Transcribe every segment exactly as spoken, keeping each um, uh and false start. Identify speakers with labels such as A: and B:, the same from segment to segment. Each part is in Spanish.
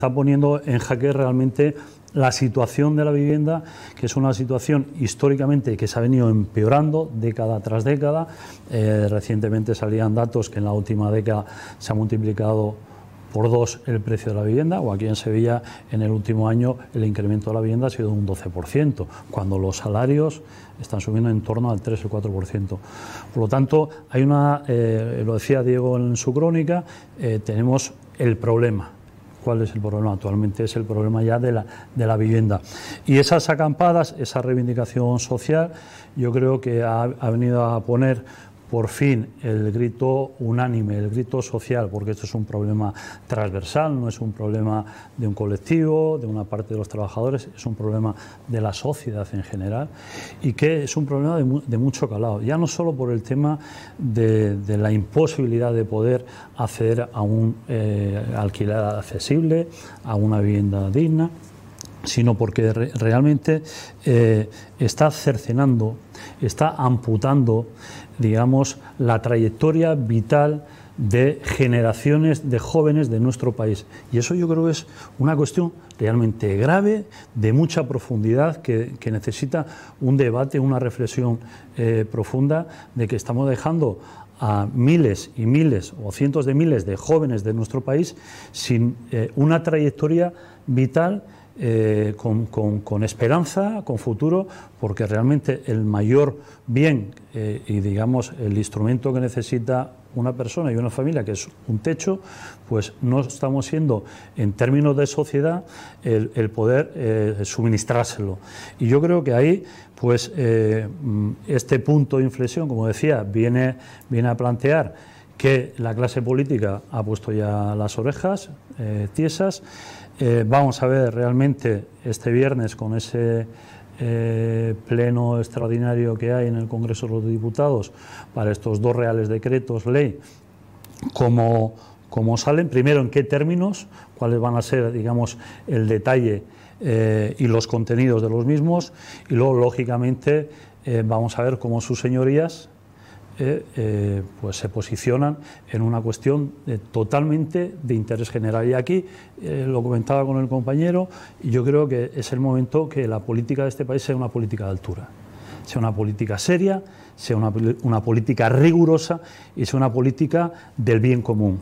A: está poniendo en jaque realmente la situación de la vivienda, que es una situación históricamente que se ha venido empeorando década tras década. Eh, recientemente salían datos que en la última década se ha multiplicado por dos el precio de la vivienda, o aquí en Sevilla en el último año el incremento de la vivienda ha sido de un doce por ciento, cuando los salarios están subiendo en torno al tres o cuatro por ciento. Por lo tanto, hay una, eh, lo decía Diego en su crónica, eh, tenemos el problema. ¿Cuál es el problema? Actualmente es el problema ya de la, de la vivienda. Y esas acampadas, esa reivindicación social, yo creo que ha, ha venido a poner por fin el grito unánime, el grito social, porque esto es un problema transversal, no es un problema de un colectivo, de una parte de los trabajadores, es un problema de la sociedad en general y que es un problema de, mu de mucho calado, ya no solo por el tema de, de la imposibilidad de poder acceder a un eh, alquiler accesible, a una vivienda digna, sino porque re realmente eh, está cercenando, está amputando, digamos, la trayectoria vital de generaciones de jóvenes de nuestro país. Y eso yo creo que es una cuestión realmente grave, de mucha profundidad, que, que necesita un debate, una reflexión eh, profunda, de que estamos dejando a miles y miles o cientos de miles de jóvenes de nuestro país sin eh, una trayectoria vital, Eh, con, con, con esperanza, con futuro, porque realmente el mayor bien eh, y digamos el instrumento que necesita una persona y una familia, que es un techo, pues no estamos siendo en términos de sociedad el, el poder eh, suministrárselo. Y yo creo que ahí pues eh, este punto de inflexión, como decía, viene, viene a plantear que la clase política ha puesto ya las orejas eh, tiesas. Eh, vamos a ver realmente este viernes con ese eh, pleno extraordinario que hay en el Congreso de los Diputados para estos dos reales decretos ley, cómo, cómo salen, primero en qué términos, cuáles van a ser, digamos, el detalle eh, y los contenidos de los mismos, y luego, lógicamente, eh, vamos a ver cómo sus señorías Eh, eh, pues se posicionan en una cuestión de, totalmente de interés general. Y aquí eh, lo comentaba con el compañero, y yo creo que es el momento que la política de este país sea una política de altura, sea una política seria, sea una, una política rigurosa y sea una política del bien común.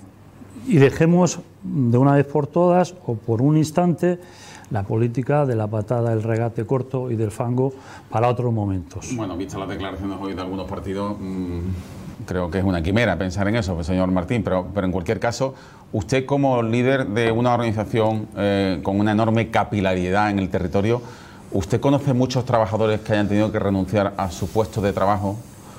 A: Y dejemos de una vez por todas, o por un instante, la política de la patada, el regate corto y del fango para otros momentos.
B: Bueno, vistas las declaraciones hoy de algunos partidos, mmm, creo que es una quimera pensar en eso, señor Martín, pero, pero en cualquier caso, usted como líder de una organización eh, con una enorme capilaridad en el territorio, ¿usted conoce muchos trabajadores que hayan tenido que renunciar a su puesto de trabajo,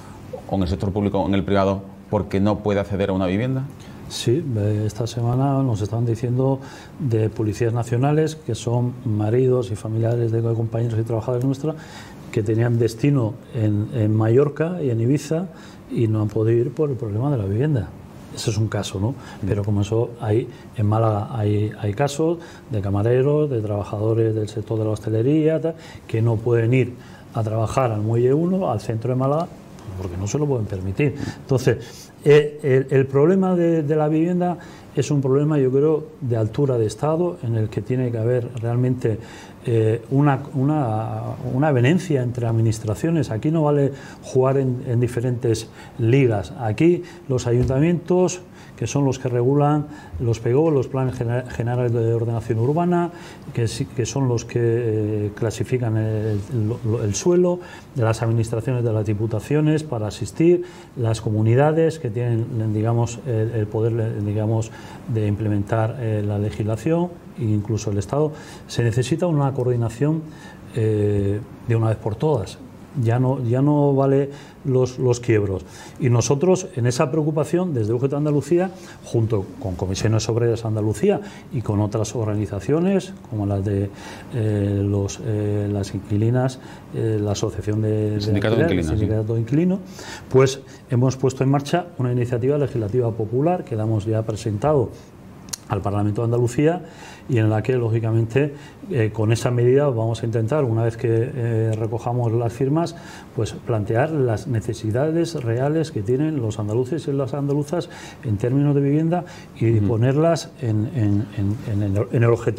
B: o en el sector público o en el privado, porque no puede acceder a una vivienda?
A: Sí, esta semana nos están diciendo de policías nacionales que son maridos y familiares de compañeros y trabajadores nuestros que tenían destino en, en Mallorca y en Ibiza y no han podido ir por el problema de la vivienda. Ese es un caso, ¿no? Pero como eso, hay, en Málaga hay, hay casos de camareros, de trabajadores del sector de la hostelería, tal, que no pueden ir a trabajar al Muelle uno, al centro de Málaga, porque no se lo pueden permitir. Entonces, eh, el, el problema de, de la vivienda es un problema, yo creo, de altura de Estado, en el que tiene que haber realmente eh, una, una, una avenencia entre administraciones. Aquí no vale jugar en, en diferentes ligas. Aquí los ayuntamientos, que son los que regulan los P G O, los planes generales de ordenación urbana, que, que son los que eh, clasifican el, el, el suelo, de las administraciones de las diputaciones para asistir, las comunidades que tienen, digamos, el, el poder, digamos, de implementar eh, la legislación, e incluso el Estado. Se necesita una coordinación eh, de una vez por todas. Ya no, ya no vale los, los quiebros. Y nosotros, en esa preocupación, desde U G T Andalucía, junto con Comisiones Obreras Andalucía y con otras organizaciones, como las de eh, los, eh, las inquilinas, eh, la Asociación de, de
B: Sindicato de Inquilinos,
A: el Sindicato de Inquilinos, pues hemos puesto en marcha una iniciativa legislativa popular que la hemos ya presentado al Parlamento de Andalucía, y en la que, lógicamente, eh, con esa medida vamos a intentar, una vez que eh, recojamos las firmas, pues plantear las necesidades reales que tienen los andaluces y las andaluzas en términos de vivienda y uh-huh. ponerlas en, en, en, en, el, en el objetivo